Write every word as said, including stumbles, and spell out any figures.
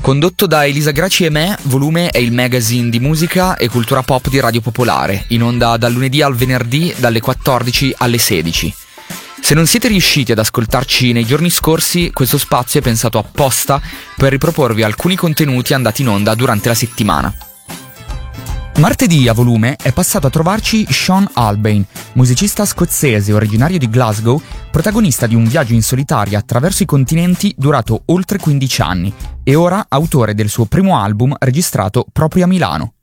Condotto da Elisa Graci e me, Volume è il magazine di musica e cultura pop di Radio Popolare, in onda dal lunedì al venerdì dalle quattordici alle sedici. Se non siete riusciti ad ascoltarci nei giorni scorsi, questo spazio è pensato apposta per riproporvi alcuni contenuti andati in onda durante la settimana. Martedì a Volume è passato a trovarci Sean Albain, musicista scozzese originario di Glasgow, protagonista di un viaggio in solitaria attraverso i continenti durato oltre quindici anni e ora autore del suo primo album registrato proprio a Milano.